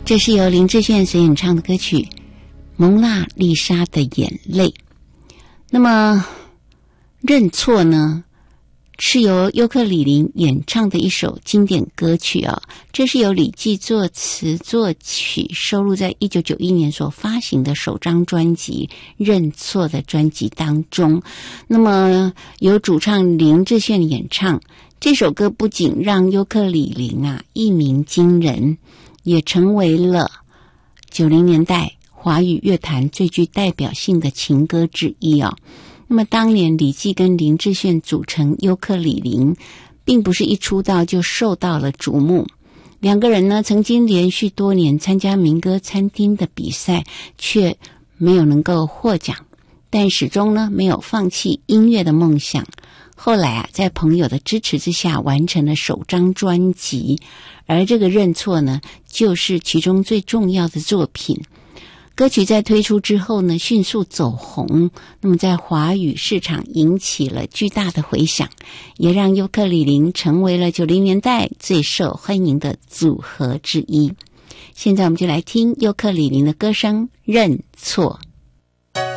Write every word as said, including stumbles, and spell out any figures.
这是由林志炫所演唱的歌曲《蒙娜丽莎的眼泪》。那么认错呢，是由尤克里里演唱的一首经典歌曲啊，这是由李骥作词作曲，收录在一九九一年所发行的首张专辑《认错》的专辑当中。那么由主唱林志炫演唱这首歌，不仅让尤克里里啊一鸣惊人，也成为了九零年代华语乐坛最具代表性的情歌之一啊。那么当年李骥跟林志炫组成尤克里里，并不是一出道就受到了瞩目。两个人呢，曾经连续多年参加民歌餐厅的比赛，却没有能够获奖，但始终呢没有放弃音乐的梦想。后来啊，在朋友的支持之下，完成了首张专辑，而这个认错呢，就是其中最重要的作品。歌曲在推出之后呢，迅速走红，那么在华语市场引起了巨大的回响，也让尤克里里成为了九零年代最受欢迎的组合之一。现在我们就来听尤克里里的歌声《认错》。